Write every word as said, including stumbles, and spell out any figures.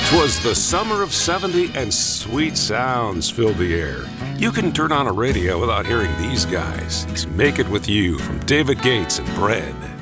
'Twas the summer of seventy and sweet sounds filled the air. You couldn't turn on a radio without hearing these guys. It's Make It With You from David Gates and Bread.